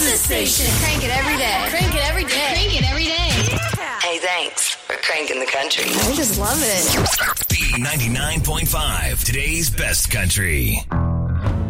the station. Crank it every day. Crank it every day. Crank it every day. Yeah. Hey, thanks for cranking the country. I just love it. B99.5, today's best country.